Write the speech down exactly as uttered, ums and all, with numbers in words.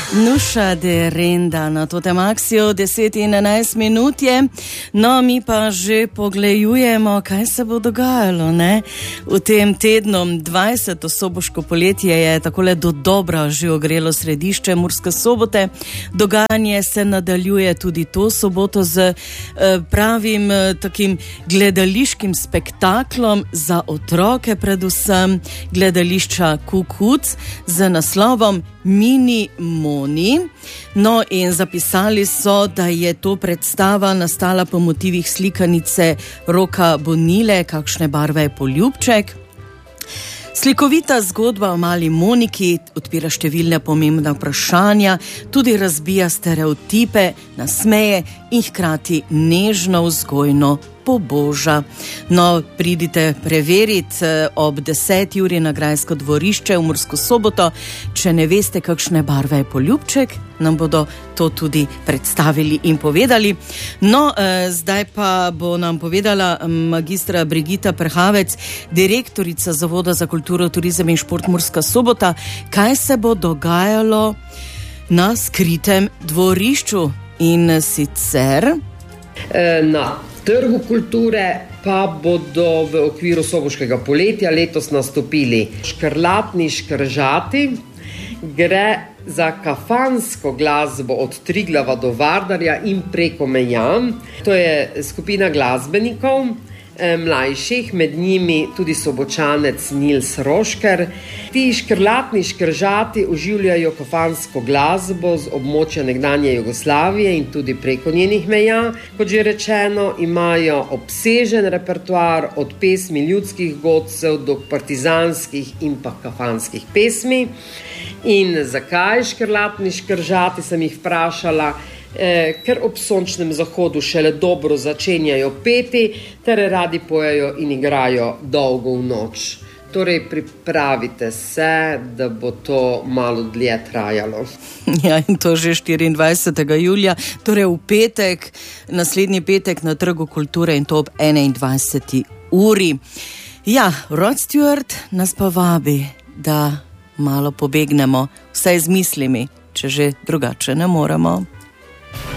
Nuša de Renda na Totem Aksiju, deset in enajst minut je, no mi pa že pogledujemo, kaj se bo dogajalo, ne? V tem tednu dvajseto soboško poletje je takole do dobra že ogrelo središče Murske Sobote. Dogajanje se nadaljuje tudi to soboto z eh, pravim eh, takim gledališkim spektaklom za otroke, predvsem gledališča Kukuc z naslovom Mini Moni. No in zapisali so, da je to predstava nastala po motivih slikanice Roka Bonile, Kakšne barve je poljubček. Slikovita zgodba o mali Moniki odpira številne pomembne vprašanja, tudi razbija stereotipe, nasmeje in hkrati nežno vzgojno poboža. No, pridite preveriti ob deseti uri na Grajsko dvorišče v Mursko Soboto. Če ne veste, kakšne barve je poljubček, nam bodo to tudi predstavili in povedali. No, eh, zdaj pa bo nam povedala magistra Brigita Prhavec, direktorica Zavoda za kulturo, turizem in šport Murska Sobota, kaj se bo dogajalo na skritem dvorišču. In sicer na Trgu kulture pa bodo v okviru soboškega poletja letos nastopili Škrlatni škržati. Gre za kafansko glasbo od Triglava do Vardarja in preko meja. To je skupina glasbenikov, mlajših, med njimi tudi Sobočanec Nils Rošker. Ti škrlatni škržati oživljajo kafansko glasbo z območja nekdanje Jugoslavije in tudi preko njenih meja. Kot že rečeno, imajo obsežen repertoar od pesmi ljudskih godcev do partizanskih in pa kafanskih pesmi. In zakaj škrlatni škržati, sem jih vprašala, Eh, ker ob sončnem zahodu šele dobro začenjajo peti, ter radi pojejo in igrajo dolgo v noč. Torej, pripravite se, da bo to malo dlje trajalo. Ja, in to že štiriindvajsetega julija, torej v petek, naslednji petek na Trgu kulture in to ob enaindvajseti uri. Ja, Rod Stewart nas pa vabi, da malo pobegnemo, vsaj z mislimi, če že drugače ne moremo.